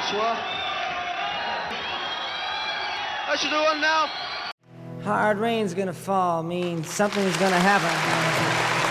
Bonsoir. I should do one now. Hard rain's gonna fall, means something's gonna happen.